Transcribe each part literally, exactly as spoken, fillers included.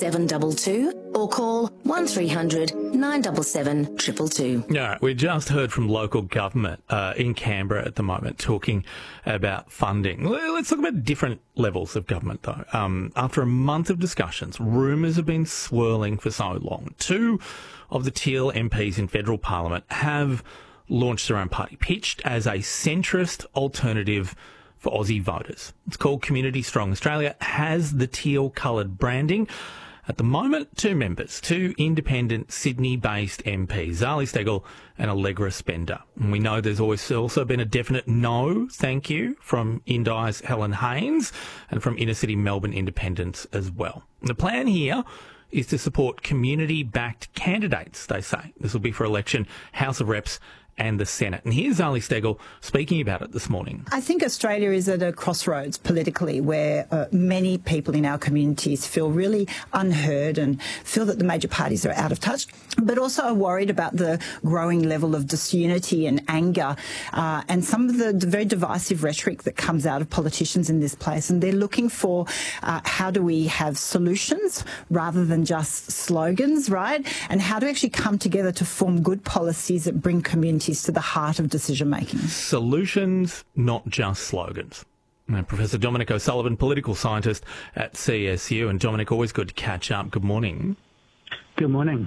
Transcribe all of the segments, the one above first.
seven two two or call one three hundred nine seven seven two two two. All right, we just heard from local government uh, in Canberra at the moment talking about funding. Let's talk about different levels of government, though. Um, after a month of discussions, rumours have been swirling for so long. Two of the Teal M Ps in federal parliament have launched their own party, pitched as a centrist alternative for Aussie voters. It's called Community Strong Australia, has the teal-coloured branding. At the moment, two members, two independent Sydney-based M Ps, Zali Steggall and Allegra Spender. And we know there's always also been a definite no, thank you, from Indi's Helen Haynes and from inner-city Melbourne independents as well. And the plan here is to support community-backed candidates, they say. This will be for election, House of Reps and the Senate. And here's Zali Steggall speaking about it this morning. I think Australia is at a crossroads politically where uh, many people in our communities feel really unheard and feel that the major parties are out of touch, but also are worried about the growing level of disunity and anger uh, and some of the, the very divisive rhetoric that comes out of politicians in this place. And they're looking for uh, how do we have solutions rather than just slogans, right? And how to actually come together to form good policies that bring communities to the heart of decision-making. Solutions, not just slogans. And Professor Dominic O'Sullivan, political scientist at C S U. And Dominic, always good to catch up. Good morning. Good morning.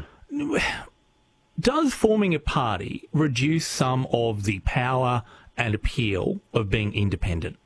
Does forming a party reduce some of the power and appeal of being independent?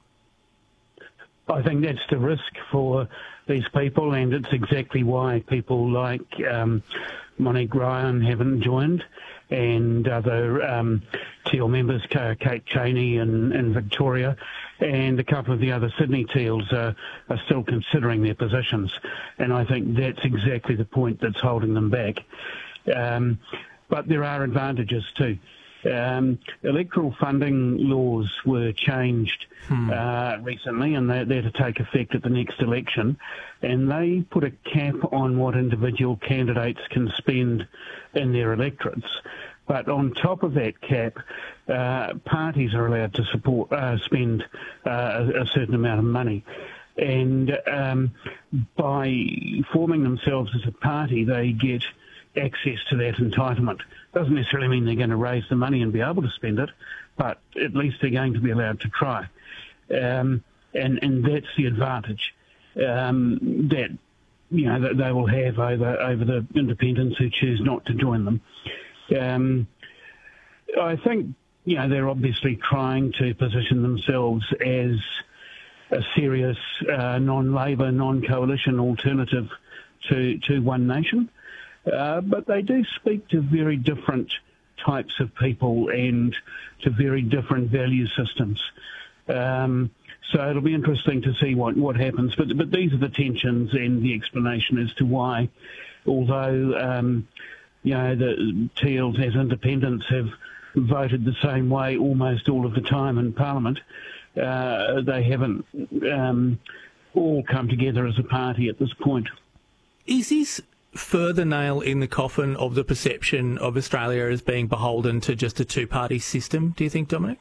I think that's the risk for these people, and it's exactly why people like um, Monique Ryan haven't joined, and other um, Teal members, Kate Cheney in, in Victoria, and a couple of the other Sydney Teals are, are still considering their positions. And I think that's exactly the point that's holding them back. Um, but there are advantages too. Um, electoral funding laws were changed hmm. uh, recently, and they're, they're to take effect at the next election. And they put a cap on what individual candidates can spend in their electorates. But on top of that cap, uh, parties are allowed to support uh, spend uh, a, a certain amount of money. And um, by forming themselves as a party, they get access to that entitlement. Doesn't necessarily mean they're going to raise the money and be able to spend it, but at least they're going to be allowed to try. Um, and, and that's the advantage um, that you know that they will have over over the independents who choose not to join them. Um, I think you know they're obviously trying to position themselves as a serious uh, non-Labor, non-coalition alternative to to One Nation. Uh, but they do speak to very different types of people and to very different value systems. Um, so it'll be interesting to see what, what happens. But, but these are the tensions and the explanation as to why, although um, you know the Teals as independents have voted the same way almost all of the time in Parliament, uh, they haven't um, all come together as a party at this point. Is this further nail in the coffin of the perception of Australia as being beholden to just a two-party system, do you think, Dominic?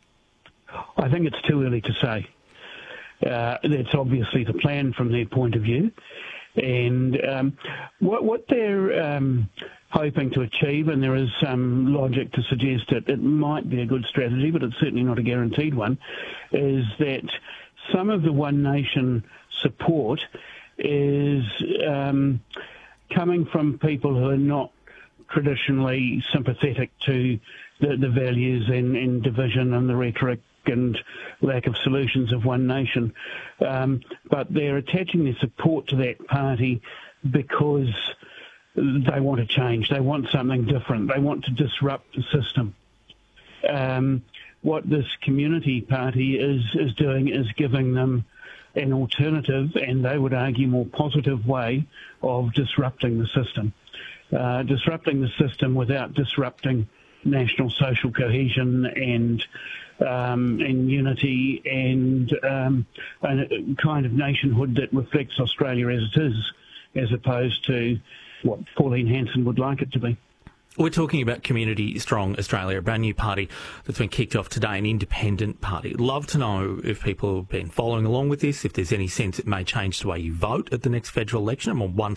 I think it's too early to say. Uh, that's obviously the plan from their point of view. And um, what, what they're um, hoping to achieve, and there is some logic to suggest that it might be a good strategy, but it's certainly not a guaranteed one, is that some of the One Nation support is Um, coming from people who are not traditionally sympathetic to the, the values and, and division and the rhetoric and lack of solutions of One Nation. Um, but they're attaching their support to that party because they want to change. They want something different. They want to disrupt the system. Um, what this community party is, is doing is giving them an alternative, and they would argue more positive way of disrupting the system. Uh, disrupting the system without disrupting national social cohesion and um, and unity and um, a kind of nationhood that reflects Australia as it is, as opposed to what Pauline Hanson would like it to be. We're talking about Community Strong Australia, a brand new party that's been kicked off today, an independent party. Love to know if people have been following along with this, if there's any sense it may change the way you vote at the next federal election. I'm on one